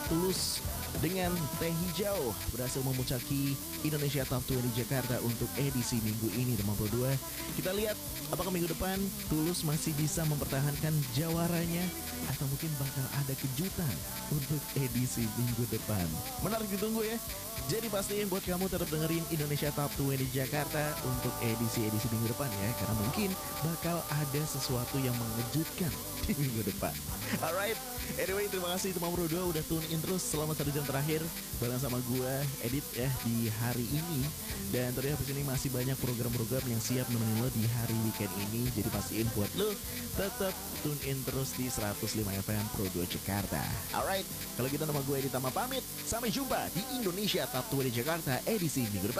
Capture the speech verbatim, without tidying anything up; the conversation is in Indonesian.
Tulus dengan Teh Hijau berhasil memuncaki Indonesia Top dua di Jakarta untuk edisi minggu ini lima puluh dua. Kita lihat apakah minggu depan Tulus masih bisa mempertahankan jawaranya atau mungkin bakal ada kejutan untuk edisi minggu depan. Menarik ditunggu ya. Jadi pastiin buat kamu tetap dengerin Indonesia Top dua di Jakarta untuk edisi-edisi minggu depan ya, karena mungkin bakal ada sesuatu yang mengejutkan di minggu depan. Alright, anyway terima kasih teman Pro dua udah tune in terus selama satu jam terakhir bareng sama gua Edit ya di hari ini. Dan ternyata di sini masih banyak program-program yang siap nemenin lo di hari weekend ini. Jadi pastiin buat lo tetap tune in terus di seratus lima F M Pro dua Jakarta. Alright, kalau gitu nama gue Edit Tama pamit. Sampai jumpa di Indonesia Top dua di Jakarta edisi minggu depan.